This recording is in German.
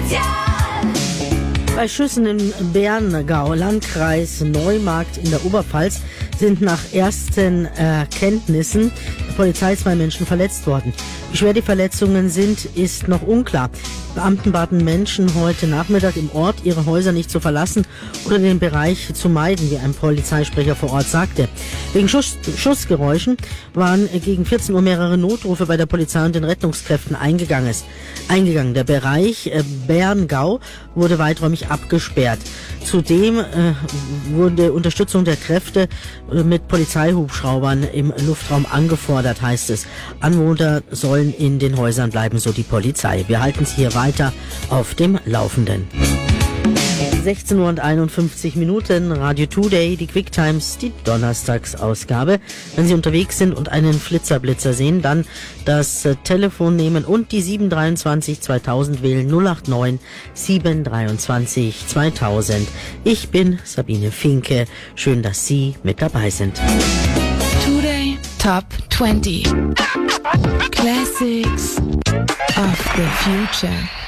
Bei Schüssen im Berngau, Landkreis Neumarkt in der Oberpfalz, sind nach ersten Erkenntnissen der Polizei 2 Menschen verletzt worden. Wie schwer die Verletzungen sind, ist noch unklar. Beamten baten Menschen heute Nachmittag im Ort, ihre Häuser nicht zu verlassen oder den Bereich zu meiden, wie ein Polizeisprecher vor Ort sagte. Wegen Schussgeräuschen waren gegen 14 Uhr mehrere Notrufe bei der Polizei und den Rettungskräften eingegangen. Der Bereich Berngau wurde weiträumig abgesperrt. Zudem wurde Unterstützung der Kräfte mit Polizeihubschraubern im Luftraum angefordert, heißt es. Anwohner sollen in den Häusern bleiben, so die Polizei. Wir halten Sie hier weiter auf dem Laufenden. 16:51 Uhr, Radio Today, die Quick Times, die Donnerstagsausgabe. Wenn Sie unterwegs sind und einen Flitzer-Blitzer sehen, dann das Telefon nehmen und die 723 2000 wählen, 089 723 2000. Ich bin Sabine Finke. Schön, dass Sie mit dabei sind. Today Top 20 Classics of the Future.